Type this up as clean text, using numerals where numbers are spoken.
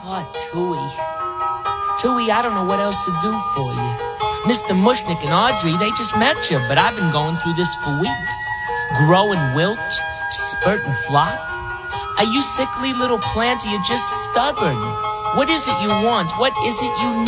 Oh, Tui. Tui, I don't know what else to do for you. Mr. Mushnick and Audrey, they just met you, but I've been going through this for weeks. Grow and wilt, spurt and flop. Are you sickly little plant or you just stubborn? What is it you want? What is it you need?